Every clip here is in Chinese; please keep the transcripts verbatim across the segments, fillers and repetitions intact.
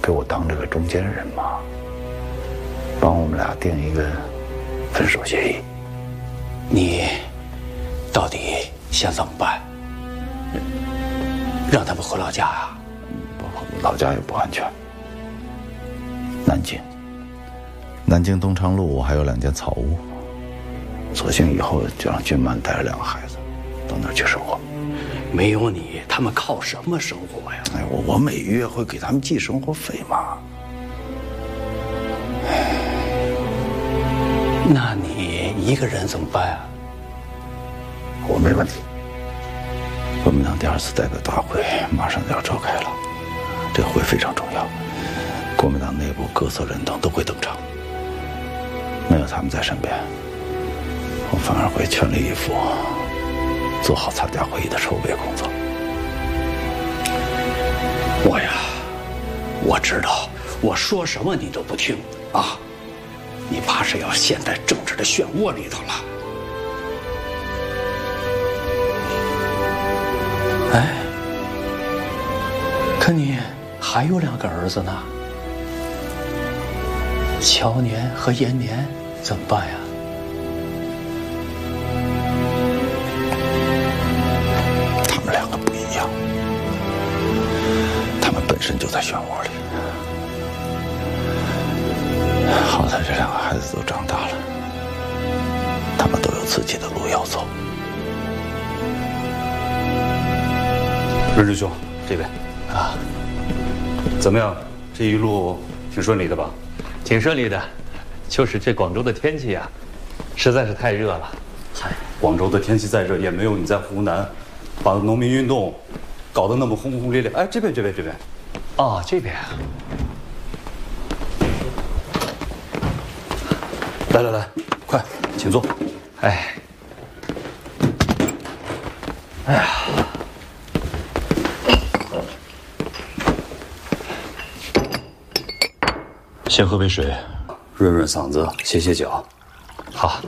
给我当这个中间人嘛，帮我们俩定一个分手协议。 你到底想怎么办？让他们回老家啊？ 不，老家也不安全。南京，南京东昌路还有两间草屋，索性以后就让俊曼带着两个孩子到那儿去生活。 没有你，他们靠什么生活呀？ 哎，我我每月会给他们寄生活费嘛。 那你一个人怎么办啊？ 我没问题。国民党第二次代表大会马上就要召开了，这个会非常重要，国民党内部各色人等都会登场。没有他们在身边，我反而会全力以赴做好参加会议的筹备工作。 我呀，我知道，我说什么你都不听啊！你怕是要陷在政治的漩涡里头了。哎，可你还有两个儿子呢，乔年和延年怎么办呀？ 他们两个不一样，他们本身就在漩涡里。好在这两个孩子都长大了，他们都有自己的路要走。 润之兄，这边啊，怎么样？这一路挺顺利的吧？ 挺顺利的，就是这广州的天气啊，实在是太热了。 嗨，广州的天气再热，也没有你在湖南把农民运动搞得那么轰轰烈烈。哎，这边，这边，这边。 哦，这边啊。 来来来，快，请坐。 哎，哎呀， 先喝杯水，润润嗓子，歇歇脚。 好。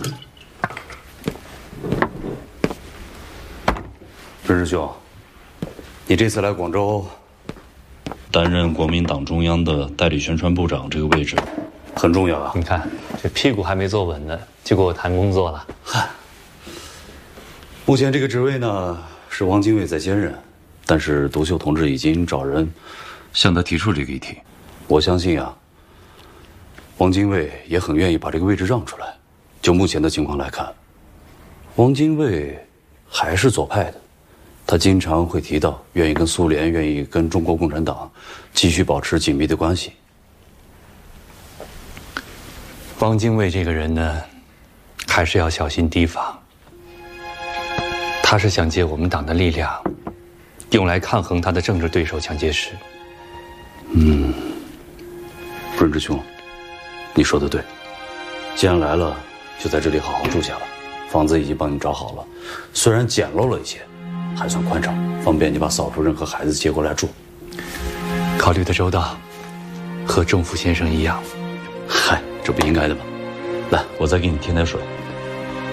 润师兄，你这次来广州，担任国民党中央的代理宣传部长这个位置，很重要啊。 你看，这屁股还没坐稳呢，就给我谈工作了。 嗨，目前这个职位呢是汪精卫在兼任，但是独秀同志已经找人向他提出这个议题。我相信啊，汪精卫也很愿意把这个位置让出来。就目前的情况来看，汪精卫还是左派的，他经常会提到愿意跟苏联、愿意跟中国共产党继续保持紧密的关系。 汪精卫这个人呢，还是要小心提防。他是想借我们党的力量，用来抗衡他的政治对手蒋介石。 嗯，润之兄，你说的对。既然来了，就在这里好好住下了。房子已经帮你找好了，虽然简陋了一些，还算宽敞，方便你把嫂夫人和孩子接过来住。 考虑的周到，和仲福先生一样。 嗨，这不应该的吗？来，我再给你添点水。